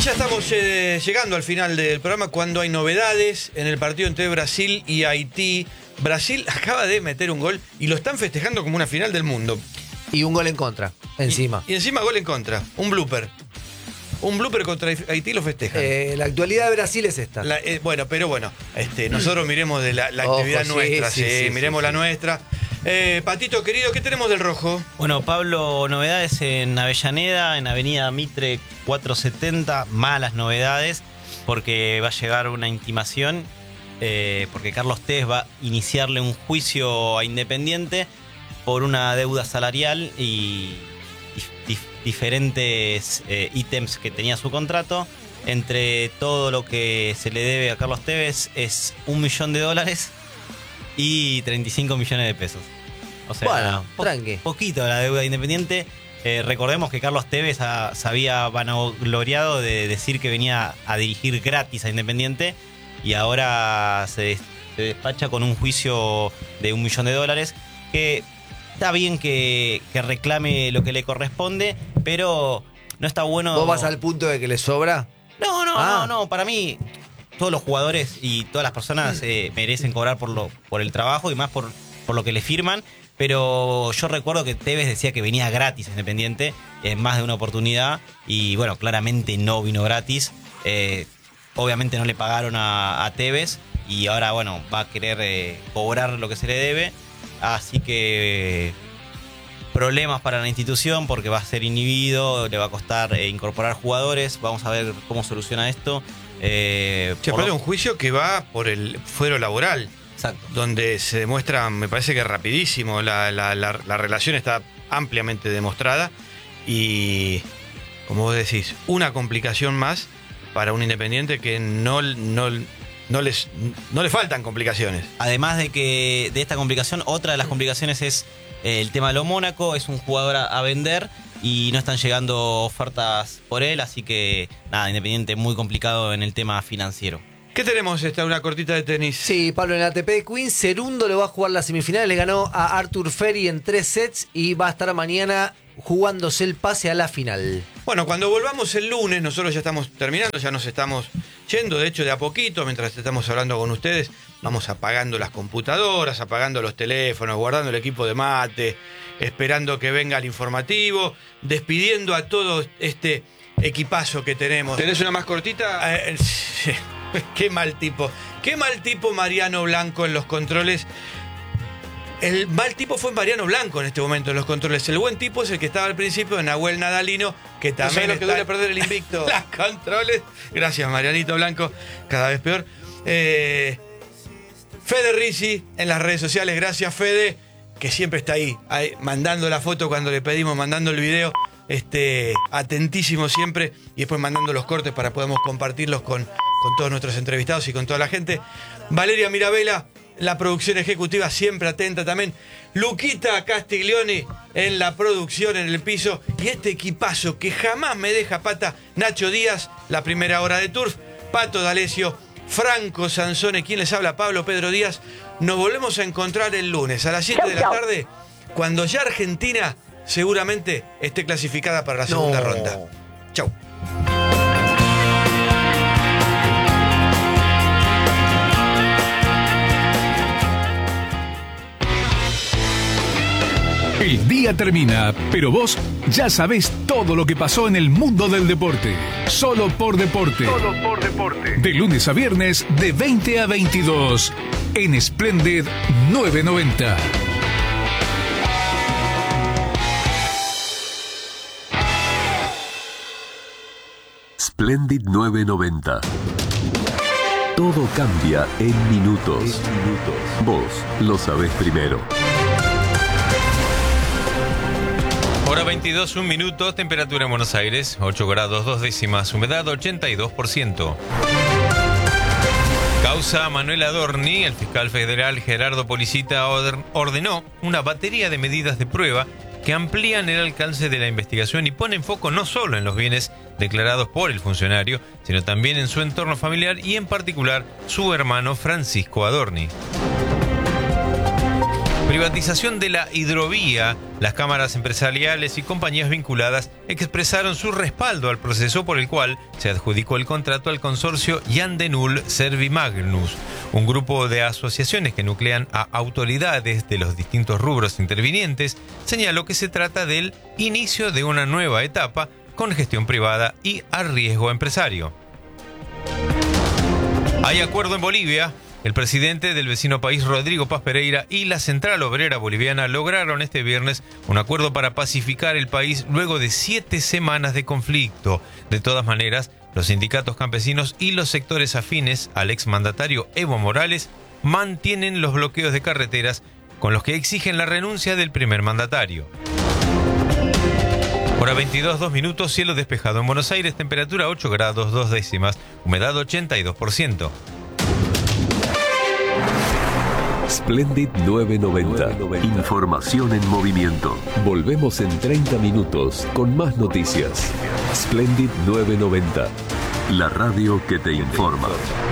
ya estamos llegando al final del programa cuando hay novedades en el partido entre Brasil y Haití. Brasil acaba de meter un gol y lo están festejando como una final del mundo. Y un gol en contra, encima. Y encima gol en contra, un blooper. Un blooper contra Haití lo festejan. La actualidad de Brasil es esta. Pero bueno, nosotros miremos de la actividad nuestra, miremos la nuestra. Patito querido, ¿qué tenemos del rojo? Bueno, Pablo, novedades en Avellaneda, en Avenida Mitre 470, malas novedades, porque va a llegar una intimación, porque Carlos Tevez va a iniciarle un juicio a Independiente por una deuda salarial y diferentes ítems que tenía su contrato. Entre todo lo que se le debe a Carlos Tevez es $1 millón y 35 millones de pesos. O sea, bueno, tranqui. Poquito la deuda de Independiente. Recordemos que Carlos Tevez se había vanagloriado de decir que venía a dirigir gratis a Independiente y ahora se despacha con un juicio de $1 millón, que está bien que reclame lo que le corresponde, pero no está bueno. ¿Vos vas al punto de que le sobra? No, para mí todos los jugadores y todas las personas merecen cobrar por el trabajo y más por lo que le firman, pero yo recuerdo que Tevez decía que venía gratis a Independiente en más de una oportunidad y bueno, claramente no vino gratis. Obviamente no le pagaron a Tevez y ahora bueno, va a querer cobrar lo que se le debe, así que problemas para la institución porque va a ser inhibido, le va a costar incorporar jugadores. Vamos a ver cómo soluciona esto. Un juicio que va por el fuero laboral. Exacto. Donde se demuestra, me parece que rapidísimo, la relación está ampliamente demostrada y, como vos decís, una complicación más para un Independiente que no le faltan complicaciones. Además de esta complicación, otra de las complicaciones es el tema de lo Mónaco. Es un jugador a vender y no están llegando ofertas por él, así que nada, Independiente muy complicado en el tema financiero. ¿Qué tenemos? Una cortita de tenis. Sí, Pablo, en la ATP de Queens, Cerundo le va a jugar las semifinales, le ganó a Arthur Ferry en 3 sets y va a estar mañana jugándose el pase a la final. Bueno, cuando volvamos el lunes, nosotros ya estamos terminando, ya nos estamos yendo, de hecho de a poquito, mientras estamos hablando con ustedes, vamos apagando las computadoras, apagando los teléfonos, guardando el equipo de mate, esperando que venga el informativo, despidiendo a todo este equipazo que tenemos. ¿Tenés una más cortita? Qué mal tipo Mariano Blanco en los controles. El mal tipo fue Mariano Blanco en este momento en los controles. El buen tipo es el que estaba al principio de Nahuel Nadalino, que también lo que duele perder el invicto. Las controles. Gracias, Marianito Blanco. Cada vez peor. Fede Rizzi en las redes sociales. Gracias, Fede, que siempre está ahí mandando la foto cuando le pedimos, mandando el video. Atentísimo siempre. Y después mandando los cortes para podamos compartirlos con todos nuestros entrevistados y con toda la gente. Valeria Mirabella, la producción ejecutiva, siempre atenta también. Luquita Castiglioni en la producción, en el piso. Y este equipazo que jamás me deja pata. Nacho Díaz, la primera hora de Turf. Pato D'Alessio, Franco Sansone, quien les habla, Pablo Pedro Díaz. Nos volvemos a encontrar el lunes a las 7 de la tarde, cuando ya Argentina seguramente esté clasificada para la segunda ronda. Chau. El día termina, pero vos ya sabés todo lo que pasó en el mundo del deporte. Solo por deporte. Solo por deporte. De lunes a viernes, de 20 a 22. En Splendid 990. Splendid 990. Todo cambia en minutos. Vos lo sabés primero. Hora 22, 1 minuto, temperatura en Buenos Aires, 8 grados 2 décimas, humedad 82%. Causa Manuel Adorni. El fiscal federal Gerardo Policita ordenó una batería de medidas de prueba que amplían el alcance de la investigación y ponen foco no solo en los bienes declarados por el funcionario, sino también en su entorno familiar y en particular su hermano Francisco Adorni. Privatización de la hidrovía. Las cámaras empresariales y compañías vinculadas expresaron su respaldo al proceso por el cual se adjudicó el contrato al consorcio Jan de Null Servimagnus, un grupo de asociaciones que nuclean a autoridades de los distintos rubros intervinientes. Señaló que se trata del inicio de una nueva etapa con gestión privada y a riesgo empresario. Hay acuerdo en Bolivia. El presidente del vecino país, Rodrigo Paz Pereira, y la Central Obrera Boliviana lograron este viernes un acuerdo para pacificar el país luego de 7 semanas de conflicto. De todas maneras, los sindicatos campesinos y los sectores afines al exmandatario Evo Morales mantienen los bloqueos de carreteras con los que exigen la renuncia del primer mandatario. Hora 22, 2 minutos, cielo despejado en Buenos Aires, temperatura 8 grados 2 décimas, humedad 82%. Splendid 990. Información en movimiento. Volvemos en 30 minutos con más noticias. Splendid 990. La radio que te informa.